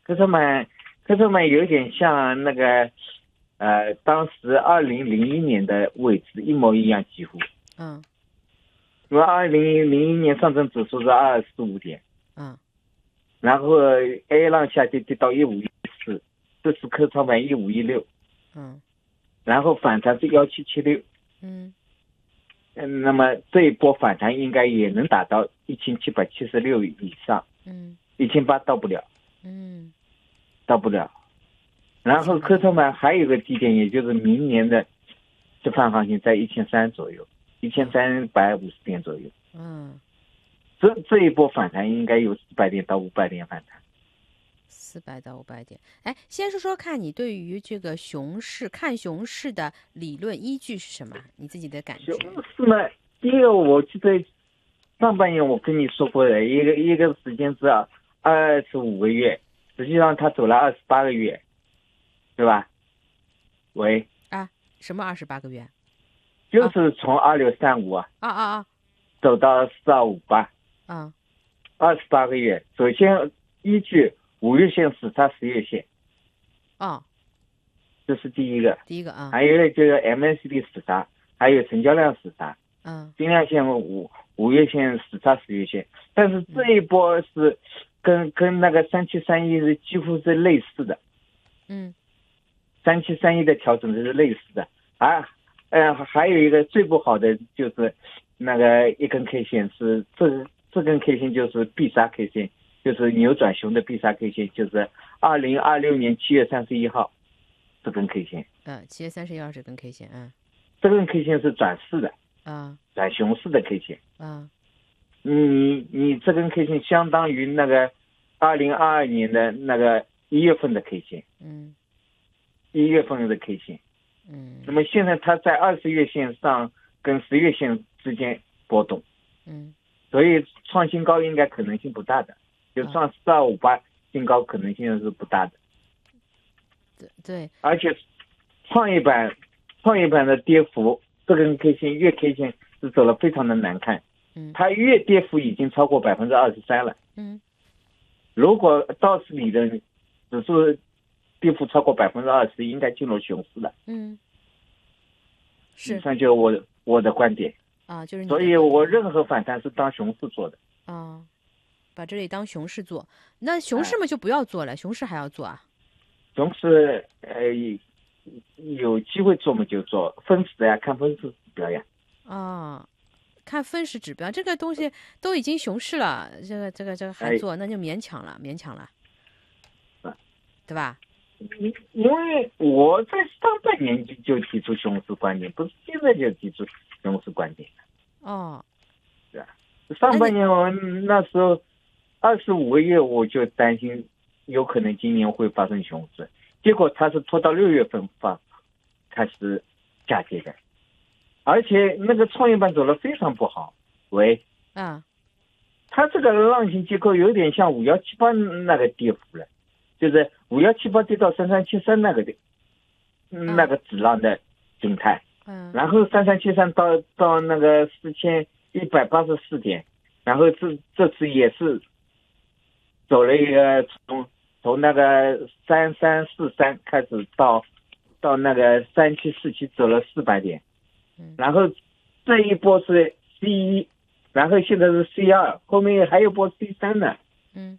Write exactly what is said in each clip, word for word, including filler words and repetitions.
科创板，科创板有点像那个，呃，当时二零零一年的位置一模一样，几乎。 嗯。 因为二零零一年上证指数是二十五点， 嗯。 然后 A 浪下跌跌到一五一四，这是科创板一五一六， 嗯， 然后反弹是幺七七六。 嗯嗯，那么这一波反弹应该也能达到一千七百七十六以上， 嗯一千八到不了， 嗯到不了。然后科创板还有一个低点，也就是明年的吃饭行情在一千三左右，一千三百五十点左右。 嗯， 这这一波反弹应该有四百点到五百点反弹。 四百到五百点。哎，先说说看你对于这个熊市看熊市的理论依据是什么？你自己的感觉？ 熊市呢，第一个我记得上半年我跟你说过的，一个一个时间是二十五个月，实际上它走了二十八个月，对吧？喂， 啊，什么二十八个月？ 就是从二六三五啊啊啊啊， 走到四二五八， 啊， 二十八个月。首先依据五月线死叉十月线， 哦， 这是第一个。 第一个啊， 还有呢，就是 M A C D 死叉，还有成交量死叉。 嗯， 金量线五五月线死叉十月线，但是这一波是跟跟那个三七三一是几乎是类似的。 嗯， 三七三一的调整是类似的。啊，呃，还有一个最不好的就是那个一根 K 线是这这根 K 线就是必杀 K 线，就是扭转熊的必杀 K 线，就是二零二六年七月三十一号这根 K 线。 呃，七月三十一号这根 K 线，嗯， 这根 K 线是转势的， 啊转熊市的 K 线。 啊， 你你这根 K 线相当于那个二零二二年的那个一月份的 K 线， 嗯一月份的 K 线。 嗯， 那么现在它在二十月线上跟十月线之间波动， 嗯， 所以创新高应该可能性不大的，就创四二五八新高可能性是不大的。 对对， 而且创业板创业板的跌幅，这根 K 线月 K 线是走了非常的难看， 嗯， 它月跌幅已经超过百分之二十三了。 嗯， 如果道氏理论指数跌幅超过百分之二十，应该进入熊市了。 嗯，是以上就是我我的观点啊，就是你的所以我任何反弹是当熊市做的。 啊，把这里当熊市做，那熊市嘛就不要做了，熊市还要做啊？ 熊市呃有机会做嘛就做，分时的呀，看分时指标呀。 啊，看分时指标，这个东西都已经熊市了，这个这个这个还做，那就勉强了，勉强了，对吧？ 因因为我在上半年就就提出熊市观点，不是现在就提出熊市观点。 哦， 是吧？上半年我那时候二十五个月我就担心有可能今年会发生熊市，结果它是拖到六月份发开始下跌的，而且那个创业板走得非常不好。喂， 啊， 它这个浪形结构有点像五幺七八那个跌幅了，就是五幺七八跌到三三七三那个的，那个子浪的形态。 嗯， 然后三三七三到到那个四千一百八十四点，然后这这次也是走了一个从从那个三三四三开始到到那个三七四七走了四百点，然后这一波是 C 一，然后现在是 C 二，后面还有波 C 三呢。 嗯，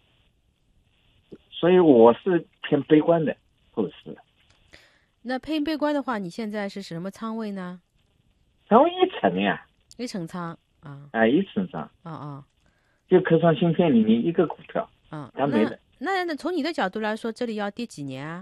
所以我是偏悲观的后市。 那偏悲观的话，你现在是什么仓位呢？ 仓位一层呀， 一层仓啊， 啊，一层仓， 啊啊， 就科创芯片里面一个股票， 啊， 它没了。 那那从你的角度来说，这里要跌几年啊？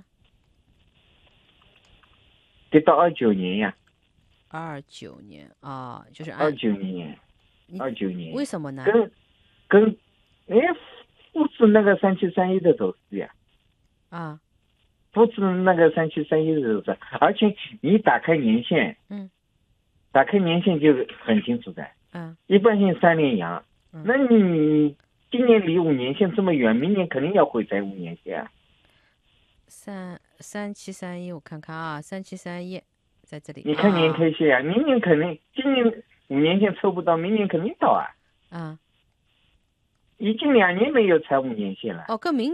跌到二九年呀。 二九年啊，就是二九年， 你二九年。 为什么呢？ 跟跟哎复制那个三七三一的走势呀。 啊， 复制那个三七三一的走势，而且你打开年线， 嗯， 打开年线就很清楚的。 嗯， 一般性三连阳， 嗯那你今年离五年线这么远，明年肯定要回踩五年线啊。 三三七三一，我看看啊，三七三一在这里。 你看年 K 线啊，明年肯定今年五年线抽不到，明年肯定到啊。 啊， 已经两年没有踩五年线了。 哦，更明